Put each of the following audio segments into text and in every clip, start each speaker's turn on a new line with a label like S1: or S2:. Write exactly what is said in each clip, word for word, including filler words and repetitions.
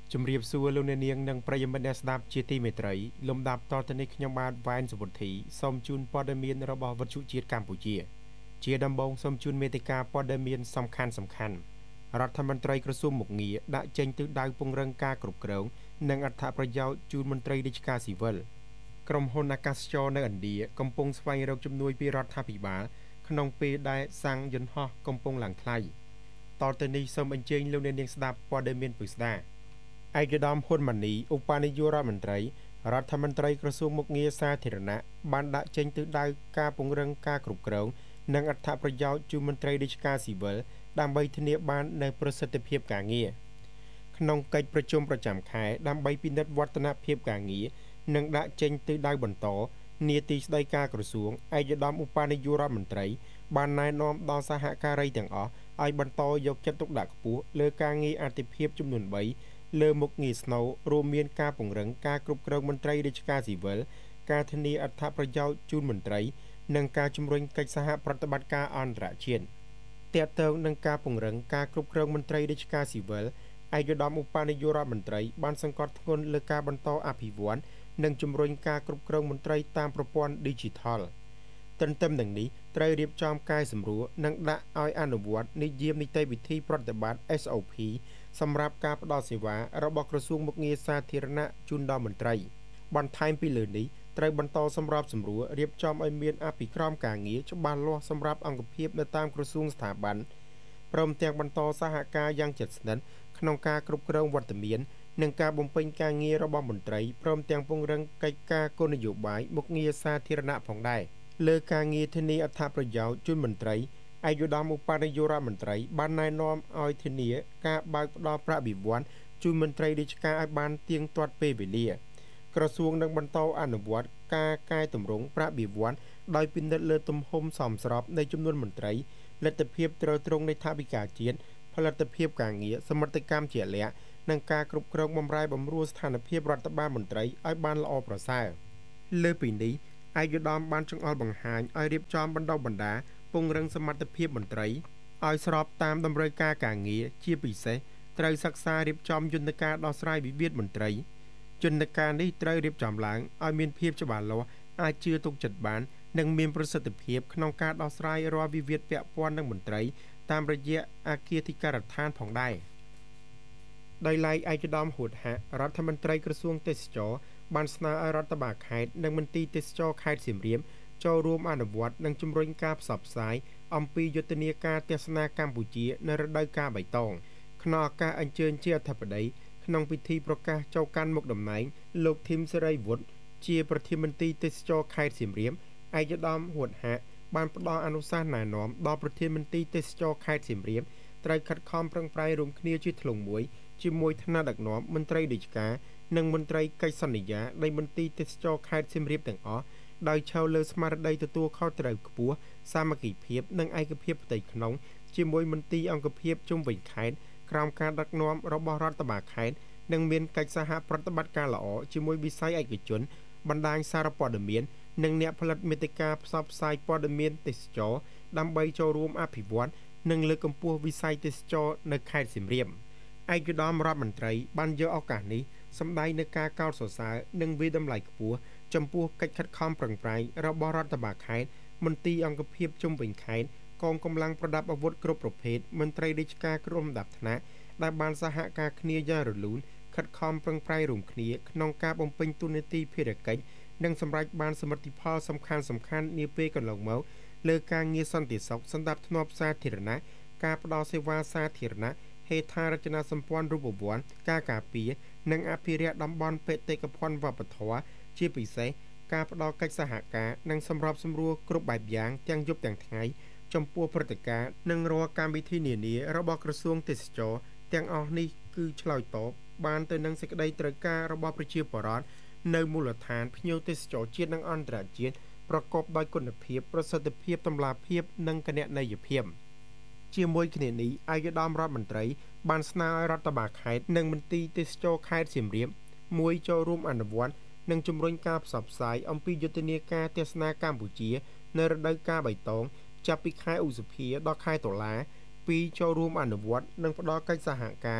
S1: ជំរាបសួរលោកអ្នកនាងនិងប្រិយមិត្តអ្នកស្ដាប់ជាទីមេត្រីលំដាប់តទៅនេះខ្ញុំបាទវ៉ែនសុវត្ថិសូមជូនព័ត៌មានរបស់វិទ្យុជាតិកម្ពុជាជាដំបូងសូមជូនមេតិការព័ត៌មានសំខាន់សំខាន់រដ្ឋមន្ត្រីក្រសួងមុខងារដាក់ចេញទិសដៅពង្រឹងការគ្រប់គ្រងនិងអត្ថប្រយោជន៍ជូនមន្ត្រីរាជការស៊ីវិលក្រុមហ៊ុនអាកាសចរនៅឥណ្ឌាកំពុងស្វែងរកជំនួយពីរដ្ឋាភិបាលក្នុងពេលដែលសាំងយន្តហោះកំពុងឡើងថ្លៃតទៅនេះសូមអញ្ជើញលោកអ្នកនាងស្ដាប់ព័ត៌មានពិស្ដាឯកឧត្តមហ៊ុនម៉ាណីឧបនាយករដ្ឋមន្ត្រីរដ្ឋមន្ត្រីក្រសួងមុខងារសាធារណៈបានដាក់ចេញទិសដៅការពង្រឹងការគ្រប់គ្រងនិងអត្ថប្រយោជន៍ជូនមន្ត្រីរាជការស៊ីវិលដើម្បីធានាបាននូវប្រសិទ្ធភាពការងារក្នុងកិច្ចប្រជុំប្រចាំខែដើម្បីពិនិត្យវឌ្ឍនភាពការងារនិងដាក់ចេញទិសដៅបន្តនាទីស្តីការក្រសួងឯកឧត្តមឧបនាយករដ្ឋមន្ត្រីបានណែនាំដល់សហការីទាំងអស់ឲ្យបន្តយកចិត្តទុកដាក់ខ្ពស់លើការងារអាទិភាពចំនួនបីលើមុខងារស្នូលរួមមានការពង្រឹងការគ្រប់គ្រងមន្ត្រីរាជការស៊ីវិលការធានាអត្ថប្រយោជន៍ជូនមន្ត្រីនិងការជំរុញកិច្ចសហប្រតិបត្តិការអន្តរជាតិទាក់ទងនឹងការពង្រឹងការគ្រប់គ្រងមន្ត្រីរាជការស៊ីវិលឯកឧត្តមឧបនាយករដ្ឋមន្ត្រីបានសង្កត់ធ្ងន់លើការបន្តអភិវឌ្ឍនិងជំរុញការគ្រប់គ្រងមន្ត្រីតាមប្រព័ន្ធ Digital ទន្ទឹមនឹងនេះត្រូវរៀបចំកែសម្រួលនិងដាក់ឲ្យអនុវត្តនិយមនីតិវិធីប្រតិបត្តិ S O P សម្រាប់ការផ្តល់សេវារបស់ក្រសួងមុខងារសាធារណៈជូនដល់មន្ត្រីបន្ថែមពីលើនេះត្រូវបន្តសម្របសម្រួលរៀបចំឲ្យមានអភិក្រមការងារច្បាស់លាស់សម្រាប់អង្គភាពនៅតាមក្រសួងស្ថាប័នព្រមទាំងបន្តសហការយ៉ាងជិតស្និទ្ធក្នុងការគ្រប់គ្រងវត្តមាននិងការបំពេញការងាររបស់មន្ត្រីព្រមទាំងពង្រឹងកិច្ចការគោលនយោបាយមុខងារសាធារណៈផងដែរលើការងារធានាអត្ថប្រយោជន៍ជូនមន្ត្រីឯកឧត្តមឧបនាយករដ្ឋមន្ត្រីបានណែនាំឲ្យធានាការបើកផ្តល់ប្រាក់បៀវត្សជូនមន្ត្រីរាជការឲ្យបានទៀងទាត់ពេលវេលាក្រសួងនឹងបន្តអនុវត្តការកែតម្រង់ប្រាក់បៀវត្សដោយពិនិត្យលើទំហំសមស្របនៃចំនួនមន្ត្រីលទ្ធភាពត្រូវត្រង់នៃថវិកាជាតិផលិតភាពការងារសមត្ថកម្មជាក់លាក់និងការគ្រប់គ្រងបម្រែបម្រួលស្ថានភាពរដ្ឋបាលមន្ត្រីឲ្យបានល្អប្រសើរលើពីនេះឯកឧត្តមបានចង្អុលបង្ហាញឲ្យរៀបចំបណ្ដុះបណ្ដាលពង្រឹងសមត្ថភាពមន្ត្រីឲ្យស្របតាមតម្រូវការការងារជាពិសេសត្រូវសិក្សារៀបចំយន្តការដោះស្រាយវិវាទមន្ត្រីយន្តការនេះត្រូវរៀបចំឡើងឲ្យមានភាពច្បាស់លាស់អាចជឿទុកចិត្តបាននិងមានប្រសិទ្ធភាពក្នុងការដោះស្រាយរាល់វិវាទពាក់ព័ន្ធនឹងមន្ត្រីតាមរយៈអគារធិការដ្ឋានផងដែរដោយឡែកឯកឧត្តមហួតហៈរដ្ឋមន្ត្រីក្រសួងទេសចរបានស្នើឲ្យរដ្ឋបាលខេត្តនិងមន្ទីរទេសចរខេត្តសៀមរាបចូលរួមអនុវត្តនិងជំរុញការផ្សព្វផ្សាយអំពីយុទ្ធនាការទស្សនាកម្ពុជានៅរដូវកាលបៃតងក្នុងឱកាសអញ្ជើញជាអធិបតីក្នុងពិធីប្រកាសចូលកាន់មុខតំណែងលោកធីមសេរីវុឌ្ឍជាប្រធានមន្ទីរទេសចរខេត្តសៀមរាបឯកឧត្តមហួតហៈបានផ្ដល់អនុសាសន៍ណែនាំដល់ប្រធានមន្ទីរទេសចរខេត្តសៀមរាបត្រូវខិតខំប្រឹងប្រែងរួមគ្នាជាធ្លុងមួយជាមួយថ្នាក់ដឹកនាំមន្ត្រីរាជការនិងមន្ត្រីកិច្ចសន្យានៃមន្ទីរទេសចរខេត្តសៀមរាបទាំងអស់ដោយឈលលើស្មារតីទទួលខុសត្រូវខ្ពស់សាមគ្គីភាពនិងឯកភាពផ្ទៃក្នុងជាមួយមន្ទីរអង្គភាពជុំវិញខេត្តក្រោមការដឹកនាំរបស់រដ្ឋបាលខេត្តនិងមានកិច្ចសហប្រតិបត្តិការល្អជាមួយវិស័យឯកជនបណ្ដាញសារព័ត៌មាននិងអ្នកផលិតមាតិកាផ្សព្វផ្សាយព័ត៌មានទេសចរដើម្បីចូលរួមអភិវឌ្ឍនិងលើកកម្ពស់វិស័យទេសចរនៅខេត្តសៀមរាបឯកឧត្តមរដ្ឋមន្ត្រីបានយកឱកាសនេះសម្ដែងនៅការកោតសរសើរនិងវាយតម្លៃខ្ពស់ចំពោះកិច្ចខិតខំប្រឹងប្រែងរបស់រដ្ឋបាលខេត្តមន្ទីរអង្គភាពជុំវិញខេត្តកងកម្លាំងប្រដាប់អាវុធគ្រប់ប្រភេទមន្ត្រីរាជការក្រុមដាប់ថ្នាក់ដែលបានសហការគ្នាយ៉ាងរលូនខិតខំប្រឹងប្រែងរួមគ្នាក្នុងការបំពេញតួនាទីភារកិច្ចនិងសម្រេចបានសមិទ្ធផលសំខាន់សំខាន់នាពេលកន្លងមកលើការងារសន្តិសុខសណ្ដាប់ធ្នាប់សាធារណៈការផ្តល់សេវាសាធារណៈហេដ្ឋារចនាសម្ព័ន្ធរូបវន្តការការពារនិងអភិរក្សតំបន់បេតិកភណ្ឌវប្បធម៌ជាពិសេសការផ្តល់កិច្ចសហការនិងសម្របសម្រួលគ្រប់បែបយ៉ាងទាំងយប់ទាំងថ្ងៃចំពោះព្រឹត្តិការណ៍និងរាល់កម្មវិធីនានារបស់ក្រសួងទេសចរទាំងអស់នេះគឺឆ្លើយតបបានទៅនឹងសេចក្តីត្រូវការរបស់ប្រជាពលរដ្ឋនៅមូលដ្ឋានភ្ញៀវទេសចរជាតិនិងអន្តរជាតិប្រកបដោយគុណភាពប្រសិទ្ធភាពតម្លាភាពនិងគណនេយ្យភាពជាមួយគ្នានេះឯកឧត្តមរដ្ឋមន្ត្រីបានស្នើឲ្យរដ្ឋបាលខេត្តនិងមន្ទីរទេសចរខេត្តសៀមរាបមួយចូលរួមអនុវត្តនិងជំរុញការផ្សព្វផ្សាយអំពីយុទ្ធនាការទស្សនាកម្ពុជានៅរដូវកាលបៃតងចាប់ពីខែឧសភាដល់ខែតុលាពីរចូលរួមអនុវត្តនិងផ្ដល់កិច្ចសហការជ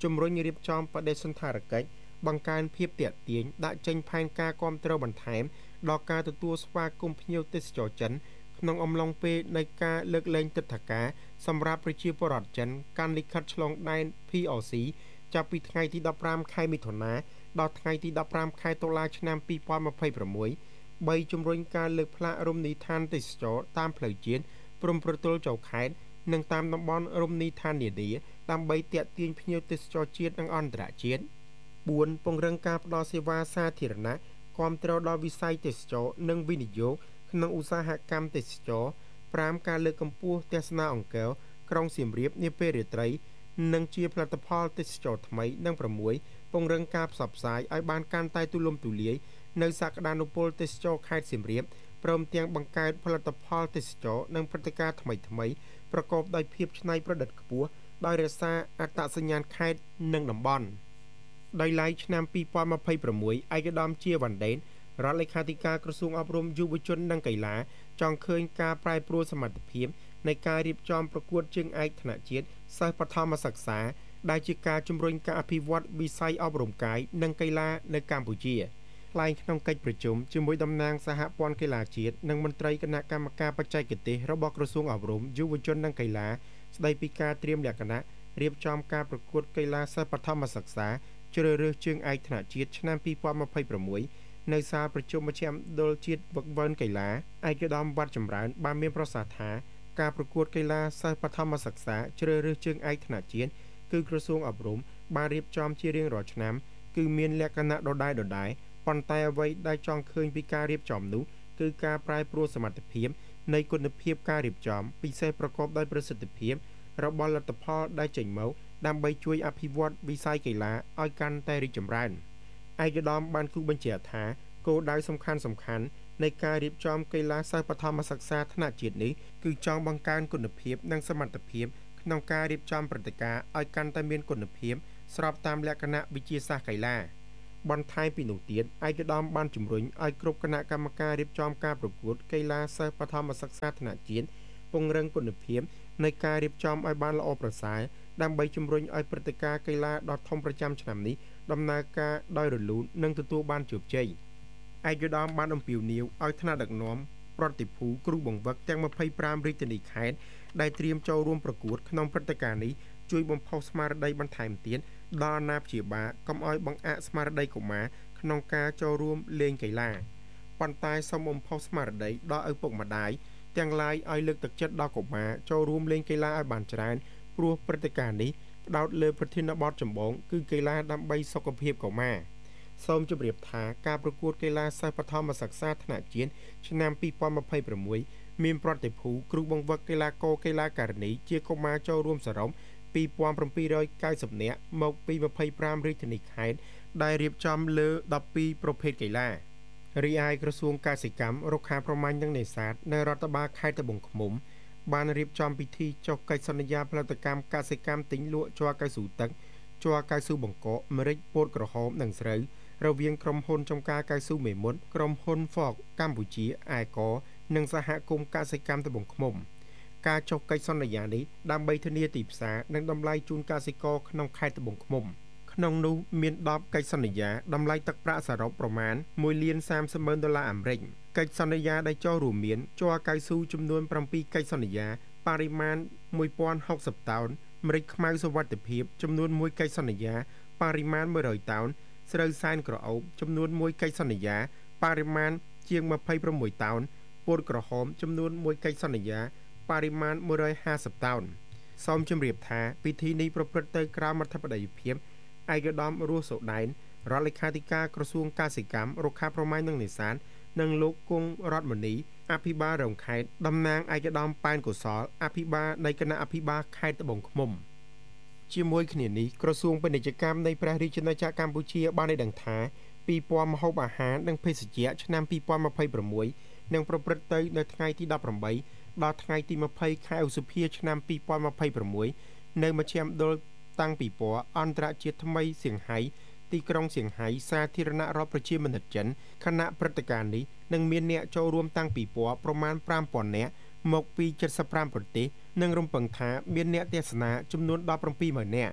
S1: ជំរុញរៀបចំបដិសណ្ឋារកិច្ចបង្កើនភាពទាក់ទាញដាក់ចេញផែនការគាំទ្របន្ថែមដល់ការទទួលស្វាគមន៍ភ្ញៀវទេសចរចិនក្នុងអំឡុងពេលនៃការលើកលែងទិដ្ឋាការសម្រាប់ប្រជាពលរដ្ឋចិនកាន់លិខិតឆ្លងដែន ភី អ ស៊ី ចាប់ពីថ្ងៃទីដប់ប្រាំខែមិថុនាដល់ថ្ងៃទីដប់ប្រាំខែតុលាឆ្នាំពីរពាន់ម្ភៃប្រាំមួយបីជំរុញការលើកផ្លាករមណីយដ្ឋានទេសចរតាមផ្លូវជាតិព្រំប្រទល់ចូលខេត្តនិងតាមតំបន់រមណីយដ្ឋាននានាដើម្បីទាក់ទាញភ្ញៀវទេសចរជាតិនិងអន្តរជាតិបួនពង្រឹងការផ្តល់សេវាសាធារណៈគាំទ្រដល់វិស័យទេសចរនិងវិនិយោគក្នុងឧស្សាហកម្មទេសចរប្រាំការលើកកម្ពស់ទស្សនាអង្គរក្រុងសៀមរាបនាពេលរាត្រីនិងជាផលិតផលទេសចរថ្មីនិងប្រាំមួយពង្រឹងការផ្សព្វផ្សាយឲ្យបានកាន់តែទូលំទូលាយនៅសក្តានុពលទេសចរខេត្តសៀមរាបព្រមទាំងបង្កើតផលិតផលទេសចរនិងព្រឹត្តិការណ៍ថ្មីថ្មីប្រកបដោយភាពច្នៃប្រឌិតខ្ពស់ដោយរក្សាអត្តសញ្ញាណខេត្តនិងតំបន់ដោយឡែកឆ្នាំពីរពាន់ម្ភៃប្រាំមួយឯកឧត្តមជាវ៉ាន់ដេនរដ្ឋលេខាធិការក្រសួងអប់រំយុវជននិងកីឡាចង់ឃើញការប្រែប្រួលសមត្ថភាពនៃការរៀបចំប្រកួតជើងឯកថ្នាក់ជាតិសិស្សបឋមសិក្សាដែលជាការជំរុញការអភិវឌ្ឍវិស័យអប់រំកាយនិងកីឡានៅកម្ពុជាថ្លែងក្នុងកិច្ចប្រជុំជាមួយតំណាងសហព័ន្ធកីឡាជាតិនិងមន្ត្រីគណៈកម្មការបច្ចេកទេសរបស់ក្រសួងអប់រំយុវជននិងកីឡាស្ដីពីការត្រៀមលក្ខណៈរៀបចំការប្រកួតកីឡាសិស្សបឋមសិក្សាជ្រើសរើសជើងឯកថ្នាក់ជាតិឆ្នាំពីរពាន់ម្ភៃប្រាំមួយនៅសាលប្រជុំមជ្ឈមណ្ឌលជាតិវឹកវើនកីឡាឯកឧត្តមវត្តចម្រើនបានមានប្រសាសន៍ថាការប្រកួតកីឡាសិស្សបឋមសិក្សាជ្រើសរើសជើងឯកថ្នាក់ជាតិគឺក្រសួងអប់រំបានរៀបចំជារៀងរាល់ឆ្នាំគឺមានលក្ខណៈដដែលដដែលប៉ុន្តែអ្វីដែលចង់ឃើញពីការរៀបចំនោះគឺការប្រែប្រួលសមត្ថភាពនៃគុណភាពការរៀបចំពិសេសប្រកបដោយប្រសិទ្ធភាពរបស់លទ្ធផលដែលចេញមកដើម្បីជួយអភិវឌ្ឍវិស័យកីឡាឲ្យកាន់តែរីកចម្រើនឯកឧត្តមបានគូបញ្ជាក់ថាគោលដៅសំខាន់សំខាន់នៃការរៀបចំកីឡាសិស្សបឋមសិក្សាថ្នាក់ជាតិនេះគឺចង់បង្កើនគុណភាពនិងសមត្ថភាពក្នុងការរៀបចំព្រឹត្តិការណ៍ឲ្យកាន់តែមានគុណភាពស្របតាមលក្ខណៈវិទ្យាសាស្ត្រកីឡាបន្ថែមពីនោះទៀតឯកឧត្តមបានជំរុញឲ្យគ្រប់គណៈកម្មការរៀបចំការប្រកួតកីឡាសិស្សបឋមសិក្សាថ្នាក់ជាតិពង្រឹងគុណភាពនៃការរៀបចំឲ្យបានល្អប្រសើរដើម្បីជំរុញឲ្យព្រឹត្តិការណ៍កីឡាដ៏ធំប្រចាំឆ្នាំនេះដំណើរការដោយរលូននិងទទួលបានជោគជ័យឯកឧត្តមបានអំពាវនាវឲ្យថ្នាក់ដឹកនាំប្រតិភូគ្រូបង្វឹកទាំងម្ភៃប្រាំរាជធានីខេត្តដែលត្រៀមចូលរួមប្រកួតក្នុងព្រឹត្តិការណ៍នេះជួយបំផុសស្មារតីបន្ថែមទៀតដល់អាណាព្យាបាលកុំឲ្យបង្អាក់ស្មារតីកុមារក្នុងការចូលរួមលេងកីឡាប៉ុន្តែសូមបំផុសស្មារតីដល់ឪពុកម្ដាយទាំងឡាយឲ្យលើកទឹកចិត្តដល់កុមារចូលរួមលេងកីឡាឲ្យបានច្រើនព្រោះព្រឹត្តិការណ៍នេះផ្ដោតលើប្រធានបទចម្បងគឺកីឡាដើម្បីសុខភាពកុមារសូមជម្រាបថាការប្រកួតកីឡាសិស្សបឋមសិក្សាថ្នាក់ជាតិឆ្នាំពីរពាន់ម្ភៃប្រាំមួយមានប្រតិភូគ្រូបង្វឹកកីឡាករកីឡាការិនីជាកុមារចូលរួមសរុបពីរពាន់ប្រាំពីររយកៅសិបនាក់មកពីម្ភៃប្រាំរាជធានីខេត្តដែលរៀបចំលើដប់ពីរប្រភេទកីឡារីឯក្រសួងកសិកម្មរុក្ខាប្រមាញ់និងនេសាទនៅរដ្ឋបាលខេត្តត្បូងឃ្មុំបានរៀបចំពិធីចុះកិច្ចសន្យាផលិតកម្មកសិកម្មទិញលក់ជ័រកៅស៊ូទឹកជ័រកៅស៊ូបង្កកម្រេចពោតក្រហមនិងស្រូវរវាងក្រុមហ៊ុនចំការកៅស៊ូមេមត់ក្រុមហ៊ុន ហ្វក កម្ពុជាអែកនិងសហគមន៍កសិកម្មត្បូងឃ្មុំការចុះកិច្ចសន្យានេះដើម្បីធានាទីផ្សារនិងតម្លៃជូនកសិករក្នុងខេត្តត្បូងឃ្មុំក្នុងនោះមានដប់កិច្ចសន្យាតម្លៃទឹកប្រាក់សរុបប្រមាណមួយលានសាមសិបម៉ឺនដុល្លារអាមេរិកកិច្ចសន្យាដែលចុះរួមមានជ័រកៅស៊ូចំនួនប្រាំពីរកិច្ចសន្យាបរិមាណមួយពាន់ហុកសិបតោនម្រេចខ្មៅសុវត្ថិភាពចំនួនមួយកិច្ចសន្យាបរិមាណមួយរយតោនស្រូវសែនក្រអូបចំនួនមួយកិច្ចសន្យាបរិមាណជាងម្ភៃប្រាំមួយតោនពោតក្រហមចំនួនមួយកិច្ចសន្យាបរិមាណមួយរយហាសិបតោនសូមជម្រាបថាពិធីនេះប្រព្រឹត្តទៅក្រោមអធិបតីភាពឯកឧត្តមរស់សូដែនរដ្ឋលេខាធិការក្រសួងកសិកម្មរុក្ខាប្រមាញ់និងនេសាទនិងលោកគង់រតមនីអភិបាលរងខេត្តតំណាងឯកឧត្តមប៉ែនកុសលអភិបាលនៃគណៈអភិបាលខេត្តត្បូងឃ្មុំជាមួយគ្នានេះក្រសួងពាណិជ្ជកម្មនៃព្រះរាជាណាចក្រកម្ពុជាបានឲ្យដឹងថាពិព័រណ៍ម្ហូបអាហារនិងភេសជ្ជៈឆ្នាំពីរពាន់ម្ភៃប្រាំមួយនឹងប្រព្រឹត្តទៅនៅថ្ងៃទីដប់ប្រាំបីដល់ថ្ងៃទីម្ភៃខែឧសភាឆ្នាំពីរពាន់ម្ភៃប្រាំមួយនៅមជ្ឈមណ្ឌលតាំងពិព័រណ៍អន្តរជាតិថ្មីសៀងហៃទីក្រុងសៀងហៃសាធារណរដ្ឋប្រជាមានិតចិនគណៈព្រឹត្តិការណ៍នេះនឹងមានអ្នកចូលរួមតាំងពិព័រណ៍ប្រមាណប្រាំពាន់នាក់មកពីជិតសិបប្រាំប្រទេសនិងរំពឹងថាមានអ្នកទស្សនាចំនួនដប់ប្រាំពីរម៉ឺននាក់ព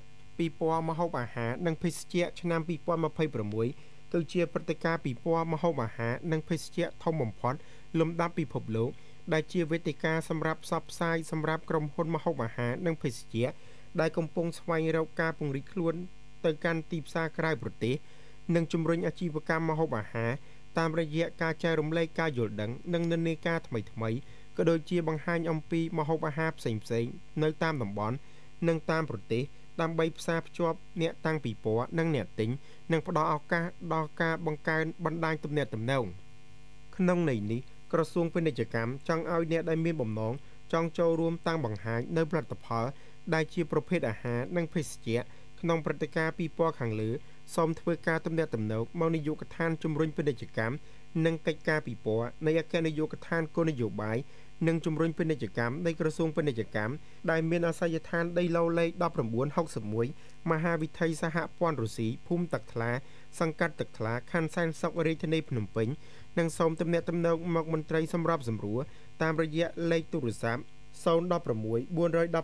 S1: ពីពណ៌ម្ហូបអាហារនិងភេសជ្ជៈឆ្នាំពីរពាន់ម្ភៃប្រាំមួយគឺជាព្រឹត្តិការណ៍ពីពណ៌ម្ហូបអាហារនិងភេសជ្ជៈធំបំផុតលំដាប់ពិភពលោកដែលជាវេទិកាសម្រាប់ផ្សព្វផ្សាយសម្រាប់ក្រុមហ៊ុនម្ហូបអាហារនិងភេសជ្ជៈដែលកំពុងស្វែងរកការពង្រីកខ្លួនទៅកាន់ទីផ្សារក្រៅប្រទេសនិងជំរុញអាជីវកម្មម្ហូបអាហារតាមរយៈការចែករំលែកការយល់ដឹងនិងនិន្នាការថ្មីៗក៏ដូចជាបង្ហាញអំពីម្ហូបអាហារផ្សេងៗនៅតាមតំបន់និងតាមប្រទេសដើម្បីផ្សារភ្ជាប់អ្នកតាំងពិព័រណ៍និងអ្នកទិញនិងផ្ដល់ឱកាសដល់ការបង្កើនបណ្ដាញទំនាក់ទំនងក្នុងន័យនេះក្រសួងពាណិជ្ជកម្មចង់ឲ្យអ្នកដែលមានបំណងចង់ចូលរួមតាំងបង្ហាញនៅផលិតផលដែលជាប្រភេទអាហារនិងភេសជ្ជៈក្នុងព្រឹត្តិការណ៍ពីពណ៌ខាងលើសូមធ្វើការទំនាក់ទំនងមកនាយកដ្ឋានជំរុញពាណិជ្ជកម្មនិងកិច្ចការពិព័រណ៍នៃអគ្គនាយកដ្ឋានគោលនយោបាយនិងជំរុញពាណិជ្ជកម្មនៃក្រសួងពាណិជ្ជកម្មដែលមានអាសយដ្ឋានដីឡូលេខដប់ប្រាំបួនហុកសិបមួយមហាវិថីសហព័ន្ធរុស្ស៊ីភូមិទឹកថ្លាសង្កាត់ទឹកថ្លាខណ្ឌសែនសុខរាជធានីភ្នំពេញនិងសូមទំនាក់ទំនងមកមន្ត្រីសម្របសម្រួលតាមរយៈលេខទូរស័ព្ទศูนย์ หนึ่ง หก 4 1 6 8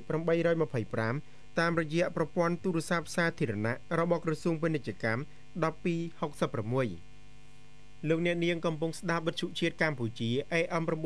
S1: 2 5តាមរយៈប្រព័ន្ធទូរស័ព្ទសាធារណៈរបស់ក្រសួងពាណិជ្ជកម្មmột haiหกหกหกលោកអ្នកនាងកំពុងស្ដាប់វិទ្យុជាតិកម្ពុជា เอ เอ็ม 918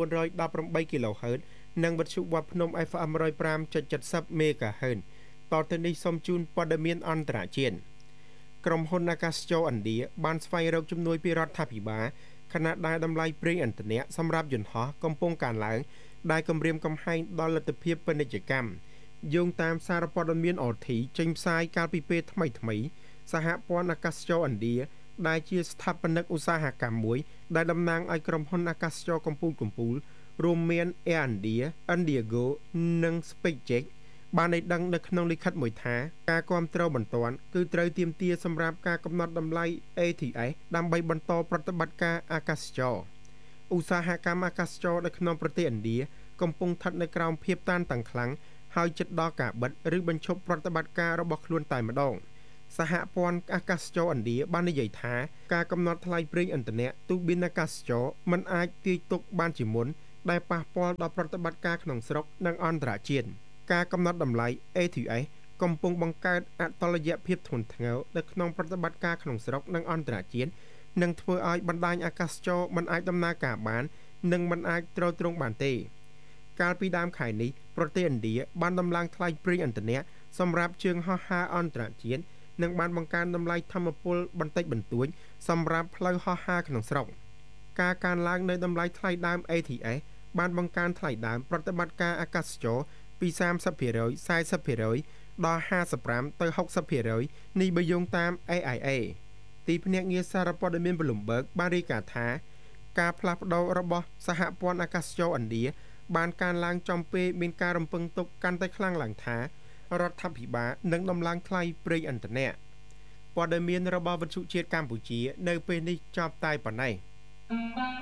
S1: kHz និងវិទ្យុវត្តភ្នំ เอฟ เอ็ม หนึ่งศูนย์ ห้า จุด เจ็ด ศูนย์ MHz តទៅនេះសូមជូនព័ត៌មានអន្តរជាតិក្រុមហ៊ុនអាកាសចរឥណ្ឌាបានស្វែងរកជំនួយពីរដ្ឋាភិបាលខណៈដែលតម្លៃប្រេងឥន្ធនៈសម្រាប់យន្តហោះកំពុងកើនឡើងដែលគំរាមកំហែងដល់លទ្ធភាពពាណិជ្ជកម្មយោងតាមសារព័ត៌មាន អ ที ចេញផ្សាយកាលពីពេលថ្មីថ្មីសហព័ន្ធអាកាសចរឥណ្ឌាដែលជាស្ថាបនិកឧស្សាហកម្មមួយដែលតំណាងឲ្យក្រុមហ៊ុនអាកាសចរកំពូលកំពូលរួមមាន Air India, Indigo និង SpaceX បានឲ្យដឹងនៅក្នុងលិខិតមួយថាការគាំទ្របន្ទាន់គឺត្រូវទាមទារសម្រាប់ការកំណត់តម្លៃ เอ ที เอส ដើម្បីបន្តប្រតិបត្តិការអាកាសចរឧស្សាហកម្មអាកាសចរនៅក្នុងប្រទេសឥណ្ឌាកំពុងស្ថិតនៅក្រោមភាពតានតឹងខ្លាំងហើយជិតដល់ការបិទឬបញ្ឈប់ប្រតិបត្តិការរបស់ខ្លួនតែម្ដងសហព័ន្ធអាកាសចរឥណ្ឌាបាននិយាយថាការកំណត់ថ្លៃប្រេងឥន្ធនៈទូប៊ីនអាកាសចរមិនអាចទាយទុកបានជាមុនដែលប៉ះពាល់ដល់ប្រតិបត្តិការក្នុងស្រុកនិងអន្តរជាតិការកំណត់តម្លៃ เอ ที เอส កំពុងបង្កើតអតុល្យភាពធ្ងន់ធ្ងរនៅក្នុងប្រតិបត្តិការក្នុងស្រុកនិងអន្តរជាតិនិងធ្វើឲ្យបណ្ដាញអាកាសចរមិនអាចដំណើរការបាននិងមិនអាចទ្រទ្រង់បានទេកាលពីដើមខែនេះប្រទេសឥណ្ឌាបានដំឡើងថ្លៃប្រេងឥន្ធនៈសម្រាប់ជើងហោះហើរអន្តរជាតិនិងបានបង្កើនតម្លៃថាមពលបន្តិចបន្តួចសម្រាប់ផ្លូវហោះហើរក្នុងស្រុកការកើនឡើងនៃតម្លៃថ្លៃដើម เอ ที เอส បានបង្កើនថ្លៃដើមប្រតិបត្តិការអាកាសចរពី សាមសិបភាគរយ សែសិបភាគរយ ដល់ ห้าสิบห้า ទៅ หกสิบភាគរយ នេះបើយោងតាម เอ ไอ เอ ទីភ្នាក់ងារសារព័ត៌មាន Bloomberg បានរាយការណ៍ថាការផ្លាស់ប្ដូររបស់សហព័ន្ធអាកាសចរឥណ្ឌាបានកើនឡើងចំពេលមានការរំពឹងទុកកាន់តែខ្លាំងឡើងថារដ្ឋាភិបាលនឹងដំឡើងថ្លៃប្រេងឥន្ធនៈព័ត៌មានរបស់វិទ្យុជាតិកម្ពុជានៅពេលនេះចប់តែប៉ុណ្ណេះ